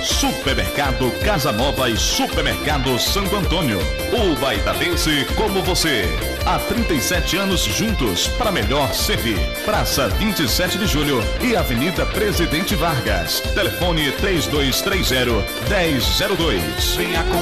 Supermercado Casa Nova e Supermercado Santo Antônio. O baitadense como você. Há 37 anos juntos para melhor servir. Praça 27 de Julho e Avenida Presidente Vargas. Telefone 3230-1002. Venha com